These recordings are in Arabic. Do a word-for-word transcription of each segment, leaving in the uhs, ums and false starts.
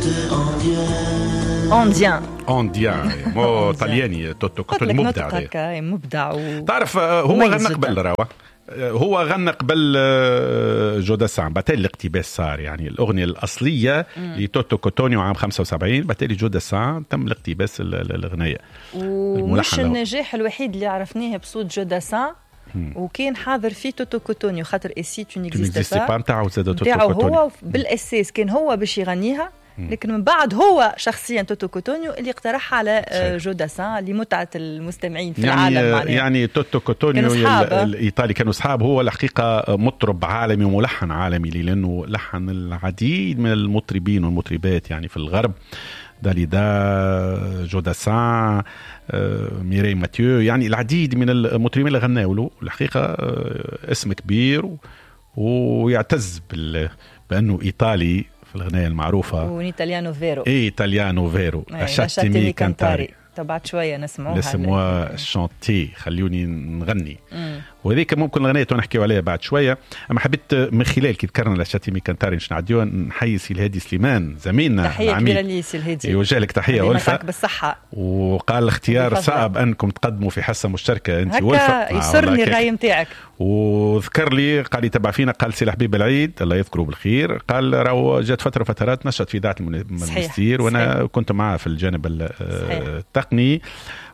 أونديان أونديان مو طلياني توتو كوتوني مبدع مبدع و... تعرف هو غنى قبل روا هو غنى قبل جوداسان بعتالي الاقتباس صار يعني الأغنية الأصلية لتوتو كوتوني عام خمسة وسبعين بعتالي جوداسان تم الاقتباس الأغنية ومش النجاح الوحيد اللي عرفناه بصوت جوداسان وكان حاضر فيه توتو كوتوني وخاطر اسي تو نيكزيست با نتاعو زاد توتو كوتوني هو بالاساس كان هو باش يغنيها لكن من بعد هو شخصيا توتو كوتونيو اللي اقترحها على جوداسان لمتعة المستمعين في يعني العالم معناه. يعني توتو كوتونيو الإيطالي كانوا أصحاب هو الحقيقة مطرب عالمي وملحن عالمي لأنه لحن العديد من المطربين والمطربات يعني في الغرب داليدا جوداسان ميري ماتيو يعني العديد من المطربين اللي غنوا له الحقيقة اسم كبير ويعتز بأنه إيطالي في الغناية المعروفة ونيتاليانو فيرو إيطاليانو فيرو أشاتيمي كانتاري تبعت شوية نسمعوها نسموها شانتي خليوني نغني وهذيك ممكن الغنية نحكي عليها بعد شوية. أما حبيت من خلال كي ذكرنا لاشاتيمي كانتاري نش نعديوها نحيي سي الهادي سليمان زميلنا تحية كبيرة لي سي الهادي يوجه لك تحية ولفة بالصحة وقال اختيار صعب أنكم تقدموا في حصة مشتركة أنت ولفة يسرني الرأي متاعك وذكر لي قال لي تبع فينا قال سي الحبيب العيد الله يذكره بالخير قال راهو جات فترة فترات نشط في إذاعة المنستير وأنا كنت معه في الجانب التقني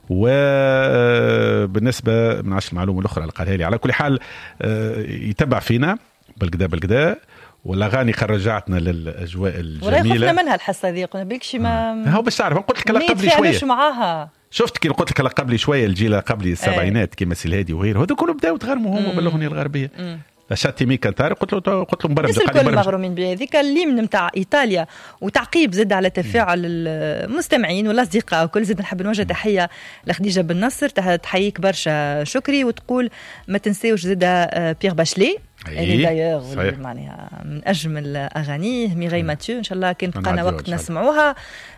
وبالنسبة من عشر المعلومة الأخرى اللي قالها لي على كل حال يتبع فينا بالقدا بالقدا والأغاني خرجاتنا للأجواء الجميلة ولا خفنا منها الحصة ذي قلنا بيك شي ما هو بس تعرف قلت لك قبل شوية معاها شفت كي قلت لك قبل شوية الجيل قبل السبعينات كيما سي الهادي وغيره هذو كلهم بداوا يتغرموا هم بالأغنية الغربية شاتيمي كانتاري قلت له قلت له مبرمج الكل مغرومين بها هذيك الليم نتاع ايطاليا وتعقيب زاد على تفاعل المستمعين والاصدقاء وكل زاد نحب نوجه تحيه لخديجه بن نصر تحييك برشا شكري وتقول ما تنساوش زاد بيير باشلي اللي دايوغ معناها من اجمل اغانيه ميغي ماتيو ان شاء الله كان بقانا وقت نسمعوها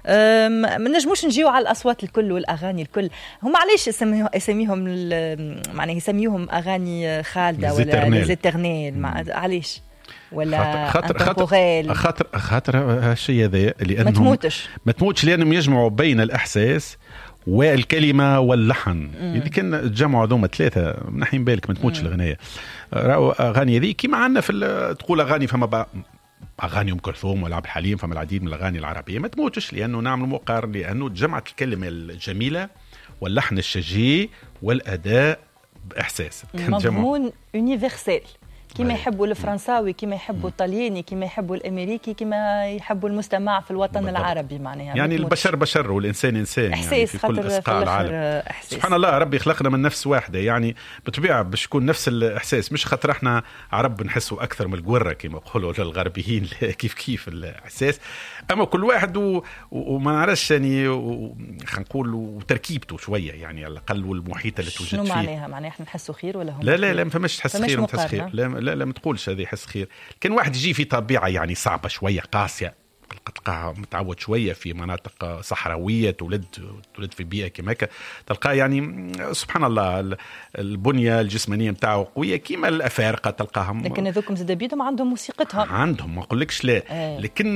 ما نجموش نجيو على الاصوات الكل والاغاني الكل هم علاش يسميهم معناها يسميوهم اغاني خالده ولا زيترنيل علاش ولا خاطر خاطر خاطر خاطر هالشيء هذا لانه ما تموتش ما تموتش لانهم يجمعوا بين الاحساس والكلمه واللحن اذا كان تجمعوا هذوما ثلاثه نحين بالك ما تموتش الغنايه راهو اغاني هذه كيما عندنا في تقول اغاني فما اغاني ام كلثوم ولا عبد الحليم فما العديد من الاغاني العربيه ما تموتش لانه نعمل مقارنه لانه تجمعت الكلمه الجميله واللحن الشجي والاداء باحساس مضمون يونيفرسيل كما يحبوا الفرنساوي كما يحبوا الطلياني كما يحبوا الامريكي كما يحبوا المستمع في الوطن بالضبط. العربي معناها يعني البشر بشر والانسان انسان إحساس يعني في كل اسقاع العالم سبحان الله ربي خلقنا من نفس واحده يعني بطبيعه باش يكون نفس الاحساس مش خاطر احنا عرب نحسوا اكثر من القوره كما يقولوا الغربيين كيف كيف الاحساس اما كل واحد و... وما نعرفش يعني و... خلينا نقول وتركيبته شويه يعني على الاقل والمحيط اللي توجد فيه شنو معناها معناها احنا نحسوا خير ولا هم لا لا لا ما فماش تحس خير وتحس خير لا لا لا ما تقولش هذه حس خير كان واحد يجي في طبيعة يعني صعبة شوية قاسية تلقاه متعود شوية في مناطق صحراوية تولد تولد في بيئة كما هكا تلقاه يعني سبحان الله البنية الجسمانية متاعه قوية كيما الأفارقة تلقاهم لكن هذوكم زاد بيدهم عندهم موسيقتهم عندهم ما أقولكش لا آه. لكن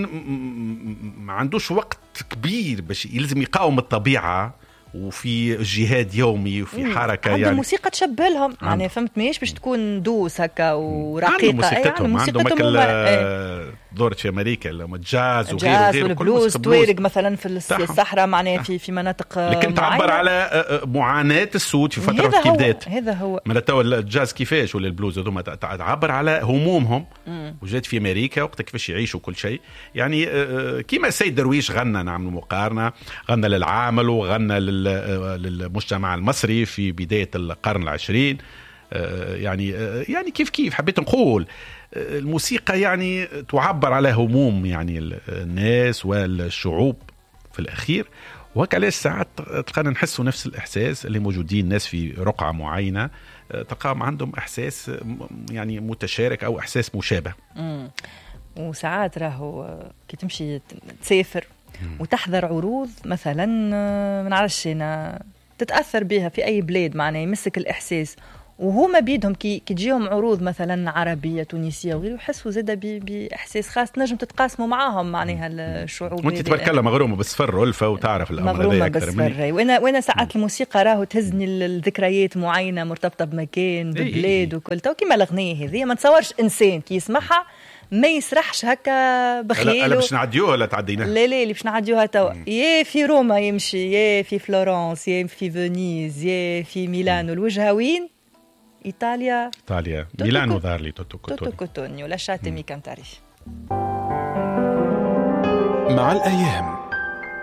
ما عندوش وقت كبير باش يلزم يقاوم الطبيعة وفي جهاد يومي وفي حركه يعني يعني موسيقى تشبه لهم يعني فهمت ماهيش باش تكون دوس هكا ورقيقه عندهم موسيقتهم يعني عندهم دورت في امريكا لما الجاز وغيره وغيره والبلوز تويرق مثلا في الصحراء معناها في في مناطق لكن تعبر على معاناه السود في فتره كي بدات هذا هو ما تو الجاز كيفاش ولا البلوز هذوما تعبر على همومهم وجات في امريكا وقت كيفاش يعيشوا كل شيء يعني كيما السيد درويش غنى نعمل مقارنه غنى للعامل وغنى للمجتمع المصري في بدايه القرن العشرين يعني يعني كيف كيف حبيت نقول الموسيقى يعني تعبر على هموم يعني الناس والشعوب في الأخير وهكذا علاش ساعات تلقانا نحسوا نفس الإحساس اللي موجودين ناس في رقعة معينة تلقاهم عندهم إحساس يعني متشارك أو إحساس مشابه مم. وساعات راهو كي تمشي تسافر وتحضر عروض مثلا ما نعرفش أنا تتأثر بها في أي بلاد معناه يمسك الإحساس وهما بيدهم كي كي تجيهم عروض مثلا عربيه تونسيه وغيره يحسوا زاده باحساس خاص نجم تتقاسموا معاهم معناها الشعوب. وانت تبارك الله مغرومه بالصفر والفه وتعرف الامر هذا اكثر مني. وانا وانا ساعات الموسيقى راهو تهزني الذكريات معينه مرتبطه بمكان ببلاد وكل تو كيما الاغنيه هذه ما تصورش انسان كي يسمعها ما يسرحش هكا بخياله. لا باش نعديوها ولا تعديناها؟ لا لا اللي باش نعديوها توا يا في روما يمشي، يا في فلورنس، يا في فينيس، يا في ميلانو. الوجهه وين؟ إيطاليا. إيطاليا ميلانو ظهر لي توتو كوتونيو. توتو كوتونيو لا شاتمي كانتاري. مع الأيام